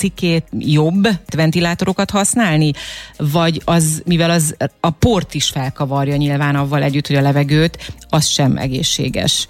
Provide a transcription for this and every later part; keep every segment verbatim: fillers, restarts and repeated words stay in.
cikkét jobb ventilátorokat használni? Vagy az, mivel az a port is felkavarja nyilván avval együtt, hogy a levegőt, az sem egészséges.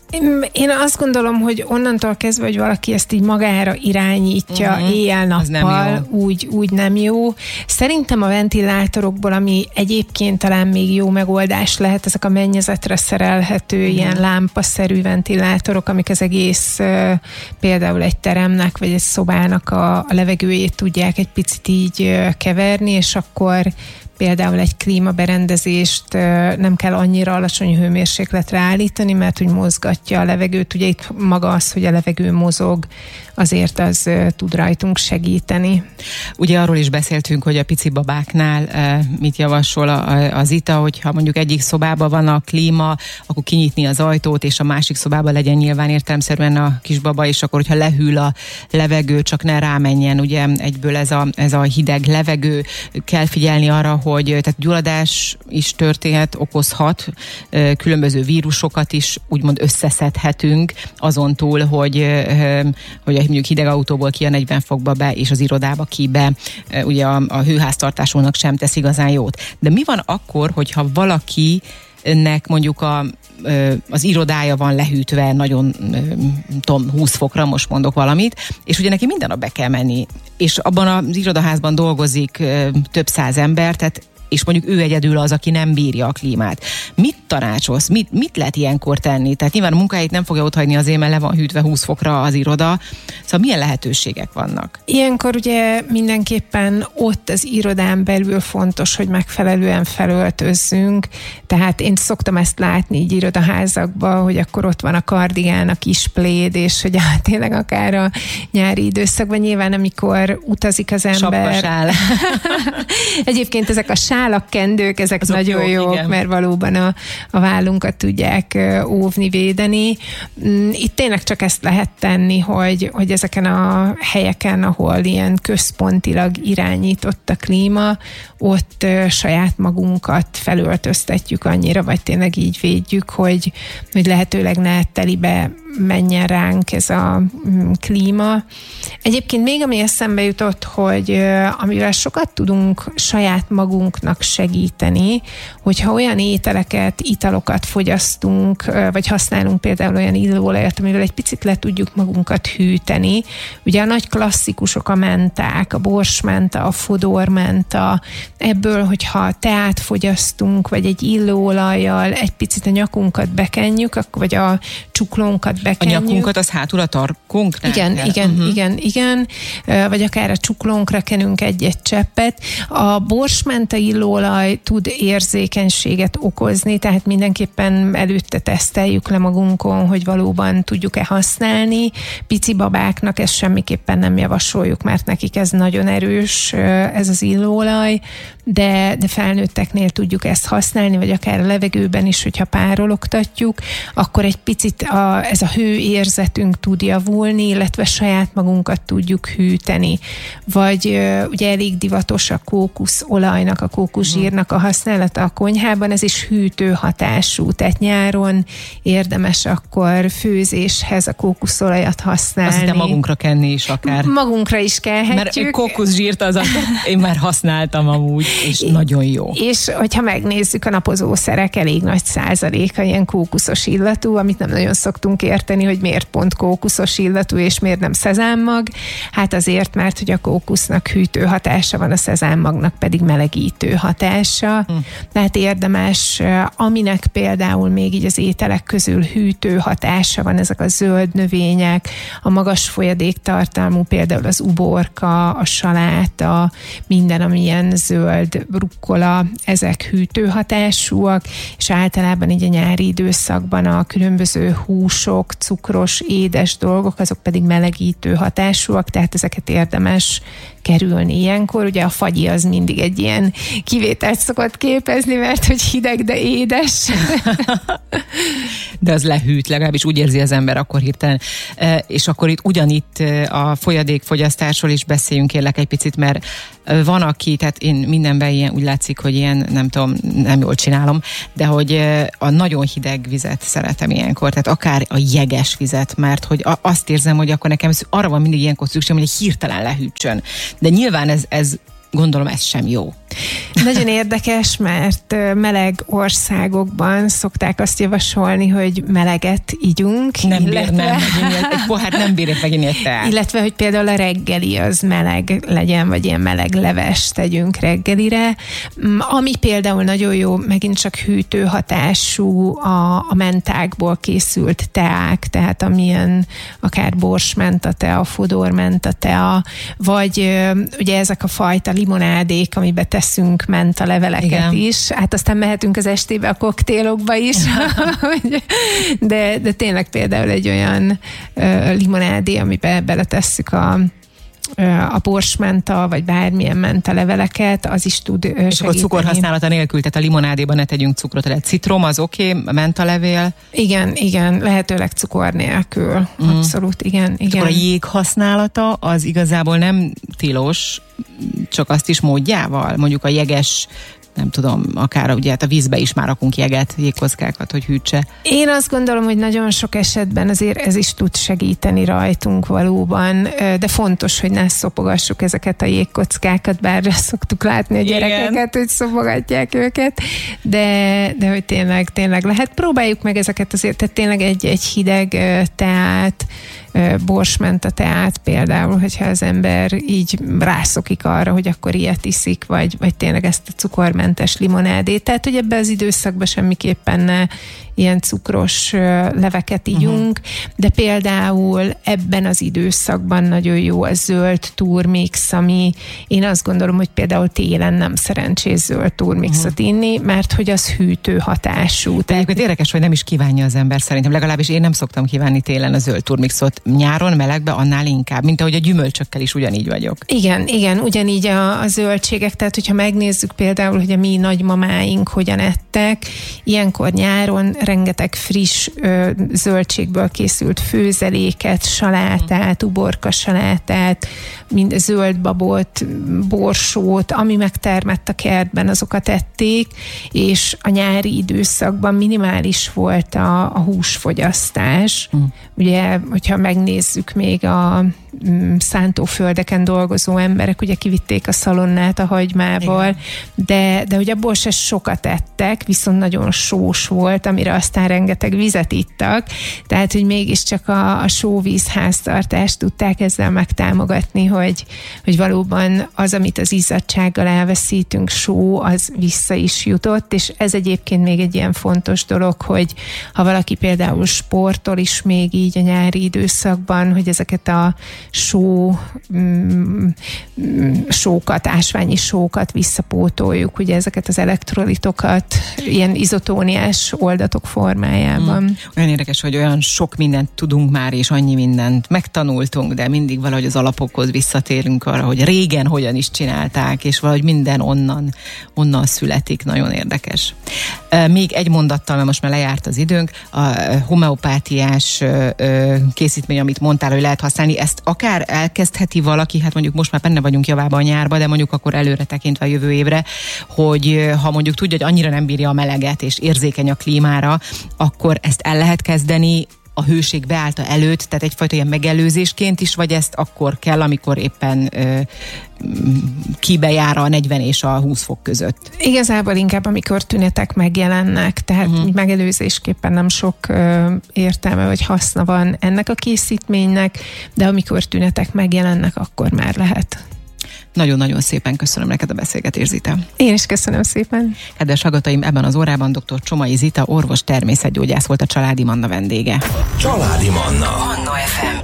Én azt gondolom, hogy onnantól kezdve, hogy valaki ezt így magára irányítja uh-huh. éjjel-nappal, úgy, úgy nem jó. Szerintem a ventilátorokból, ami egyébként talán még jó megoldás lehet, ezek a mennyezetre szerelhető uh-huh. ilyen lámpaszerű ventilátorok, amik az egész például egy teremnek, vagy egy szobának a, a levegőjét tudják egy picit így keverni, és akkor például egy klímaberendezést nem kell annyira alacsony hőmérsékletre állítani, mert hogy mozgatja a levegőt. Ugye itt maga az, hogy a levegő mozog, azért az tud rajtunk segíteni. Ugye arról is beszéltünk, hogy a pici babáknál mit javasol az Ita, hogyha mondjuk egyik szobában van a klíma, akkor kinyitni az ajtót, és a másik szobában legyen nyilván értelemszerűen a kisbaba, és akkor, hogyha lehűl a levegő, csak ne rámenjen, ugye egyből ez a, ez a hideg levegő. Kell figyelni arra, hogy tehát gyulladás is történhet, okozhat, különböző vírusokat is úgymond összeszedhetünk, azon túl, hogy, hogy mondjuk hideg autóból ki a negyven fokba be, és az irodába ki be, ugye a, a hőháztartásónak sem tesz igazán jót. De mi van akkor, hogyha valakinek mondjuk a az irodája van lehűtve nagyon, tudom, húsz fokra, most mondok valamit, és ugye neki minden nap be kell menni, és abban az irodaházban dolgozik több száz ember, tehát és mondjuk ő egyedül az, aki nem bírja a klímát. Mit tanácsolsz? Mit, mit lehet ilyenkor tenni? Tehát nyilván a munkáit nem fogja otthagyni azért, mert le van hűtve húsz fokra az iroda. Szóval milyen lehetőségek vannak? Ilyenkor ugye mindenképpen ott az irodán belül fontos, hogy megfelelően felöltözzünk. Tehát én szoktam ezt látni így irodaházakban, hogy akkor ott van a kardigán, a kis pléd, és hogy hát tényleg akár a nyári időszakban nyilván, amikor utazik az ember. Sapkasál. Egyébként ezek a sálakkendők, ezek azok nagyon jók, jók mert valóban a, a vállunkat tudják óvni, védeni. Itt tényleg csak ezt lehet tenni, hogy, hogy ezeken a helyeken, ahol ilyen központilag irányított a klíma, ott saját magunkat felöltöztetjük annyira, vagy tényleg így védjük, hogy, hogy lehetőleg ne telibe menjen ránk ez a klíma. Egyébként még ami eszembe jutott, hogy amivel sokat tudunk saját magunknak segíteni, hogyha olyan ételeket, italokat fogyasztunk, vagy használunk például olyan illóolajat, amivel egy picit le tudjuk magunkat hűteni. Ugye a nagy klasszikusok a menták, a borsmenta, a fodormenta, ebből, hogyha teát fogyasztunk, vagy egy illóolajjal egy picit a nyakunkat bekenjük, vagy a csuklónkat bekenjük. A nyakunkat az hátul a tarkunk? Igen, nem, igen, uh-huh. igen, igen. Vagy akár a csuklónkra kenünk egy-egy cseppet. A borsmenta illóolaj tud érzékenységet okozni, tehát mindenképpen előtte teszteljük le magunkon, hogy valóban tudjuk-e használni. Pici babáknak ezt semmiképpen nem javasoljuk, mert nekik ez nagyon erős, ez az illóolaj, de, de felnőtteknél tudjuk ezt használni, vagy akár a levegőben is, hogyha párologtatjuk, akkor egy picit a, ez a hőérzetünk tud javulni, illetve saját magunkat tudjuk hűteni. Vagy ugye elég divatos a kókuszolajnak, a kókuszsírnak a használata a konyhában, ez is hűtő hatású, tehát nyáron érdemes akkor főzéshez a kókuszolajat használni. Azt hiszem magunkra kenni is akár. Magunkra is kellhetjük. Mert kókuszsírt az, én már használtam amúgy, és é, nagyon jó. És hogyha megnézzük, a napozószerek elég nagy százaléka ilyen kókuszos illatú, amit nem nagyon szoktunk érteni, hogy miért pont kókuszos illatú, és miért nem szezámmag. Hát azért, mert hogy a kókusznak hűtő hatása van, a szezámmagnak pedig melegítő hatása. Hm. Tehát érdemes, aminek például még így az ételek közül hűtő hatása van, ezek a zöld növények, a magas folyadéktartalmú, például az uborka, a saláta, minden, ami ilyen zöld, rukkola, ezek hűtő hatásúak, és általában így a nyári időszakban a különböző húsok, cukros, édes dolgok, azok pedig melegítő hatásúak, tehát ezeket érdemes kerülni ilyenkor. Ugye a fagyi az mindig egy ilyen kivételt szokott képezni, mert hogy hideg, de édes. De az lehűt, legalábbis úgy érzi az ember akkor hirtelen. És akkor itt ugyanitt a folyadékfogyasztásról is beszéljünk kérlek egy picit, mert van, aki, tehát én mindenben ilyen, úgy látszik, hogy ilyen, nem tudom, nem jól csinálom, de hogy a nagyon hideg vizet szeretem ilyenkor, tehát akár a jeges vizet, mert hogy azt érzem, hogy akkor nekem arra van mindig ilyenkor szükségem, hogy hirtelen lehűtsön. De nyilván ez, ez gondolom, ez sem jó. Nagyon érdekes, mert meleg országokban szokták azt javasolni, hogy meleget ígyunk. Nem illetve... bír, nem meginni, egy pohár nem bírják meginni egy teát. Illetve, hogy például a reggeli az meleg legyen, vagy ilyen meleg levest tegyünk reggelire. Ami például nagyon jó, megint csak hűtő hatású a, a mentákból készült teák, tehát amilyen akár borsmenta tea, fodormenta tea, vagy ugye ezek a fajta limonádék, amiben teszünk menta leveleket Igen. is. Hát aztán mehetünk az estébe a koktélokba is. de, de tényleg például egy olyan uh, limonádé, amiben beletesszük a a borsmenta, vagy bármilyen menta leveleket, az is tud segíteni. És akkor cukor használata nélkül, tehát a limonádéban ne tegyünk cukrot, tehát citrom az oké, okay, mentalevél. Igen, igen, lehetőleg cukor nélkül. Mm. Abszolút, igen, igen. Akkor a jég használata az igazából nem tilos, csak azt is módjával, mondjuk a jeges, nem tudom, akár ugye hát a vízbe is már rakunk jeget, jégkockákat, hogy hűtse. Én azt gondolom, hogy nagyon sok esetben azért ez is tud segíteni rajtunk valóban, de fontos, hogy ne szopogassuk ezeket a jégkockákat, bár szoktuk látni a gyerekeket, Igen. hogy szopogatják őket, de, de hogy tényleg, tényleg lehet. Próbáljuk meg ezeket azért, tehát tényleg egy, egy hideg teát, borsmenta teát például, hogyha az ember így rászokik arra, hogy akkor ilyet iszik, vagy, vagy tényleg ezt a cukormentes limonádét. Tehát, hogy ebben az időszakban semmiképpen ne ilyen cukros leveket ígyunk, uh-huh. de például ebben az időszakban nagyon jó a zöld turmix, ami én azt gondolom, hogy például télen nem szerencsés zöld turmixot uh-huh. inni, mert hogy az hűtő hatású. Tehát érdekes, hogy nem is kívánja az ember szerintem, legalábbis én nem szoktam kívánni télen a zöld turmixot. Nyáron, melegbe annál inkább, mint ahogy a gyümölcsökkel is ugyanígy vagyok. Igen, igen, ugyanígy a, a zöldségek, tehát hogyha megnézzük például, hogy a mi nagymamáink hogyan ettek, ilyenkor nyáron rengeteg friss ö, zöldségből készült főzeléket, salátát, uborka salátát, mind zöldbabot, borsót, ami megtermett a kertben, azokat ették, és a nyári időszakban minimális volt a, a húsfogyasztás. Mm. Ugye, hogyha megnézzük még a mm, szántóföldeken dolgozó emberek, ugye kivitték a szalonnát a hagymából, de, de hogy abból se sokat ettek, viszont nagyon sós volt, amire aztán rengeteg vizet ittak, tehát, hogy mégiscsak a, a sóvíz háztartást tudták ezzel megtámogatni, hogy, hogy valóban az, amit az izzadsággal elveszítünk, só, az vissza is jutott, és ez egyébként még egy ilyen fontos dolog, hogy ha valaki például sportol is még így a nyári időszakban, hogy ezeket a só, mm, sókat, ásványi sókat visszapótoljuk, ugye ezeket az elektrolitokat ilyen izotóniás oldatok formájában. Mm. Olyan érdekes, hogy olyan sok mindent tudunk már, és annyi mindent megtanultunk, de mindig valahogy az alapokhoz visszatérünk arra, hogy régen hogyan is csinálták, és valahogy minden onnan, onnan születik. Nagyon érdekes. Még egy mondattal, mert most már lejárt az időnk, a homeopátiás készítmény, amit mondtál, hogy lehet használni, ezt akár elkezdheti valaki, hát mondjuk most már benne vagyunk javában a nyárba, de mondjuk akkor előre tekintve a jövő évre, hogy ha mondjuk tudja, hogy annyira nem bírja a meleget, és érzékeny a klímára, akkor ezt el lehet kezdeni a hőség beállta előtt, tehát egyfajta ilyen megelőzésként is, vagy ezt akkor kell, amikor éppen ö, kibejár a negyven és a húsz fok között? Igazából inkább, amikor tünetek megjelennek, tehát uh-huh. megelőzésképpen nem sok ö, értelme vagy haszna van ennek a készítménynek, de amikor tünetek megjelennek, akkor már lehet. Nagyon-nagyon szépen köszönöm neked a beszélgetést, Zita. Én is köszönöm szépen. Kedves hallgatóim, ebben az órában dr. Csomai Zita, orvos természetgyógyász volt a Családi Manna vendége. Családi Manna. Manna ef em.